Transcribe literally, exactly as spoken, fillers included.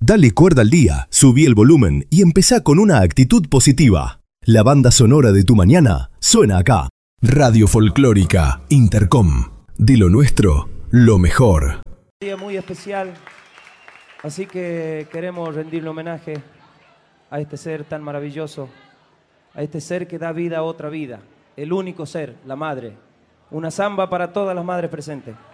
Dale cuerda al día, subí el volumen y empezá con una actitud positiva. La banda sonora de tu mañana suena acá. Radio Folclórica Intercom. De lo nuestro, lo mejor. Un día muy especial, así que queremos rendirle homenaje a este ser tan maravilloso, a este ser que da vida a otra vida, el único ser, la madre. Una samba para todas las madres presentes.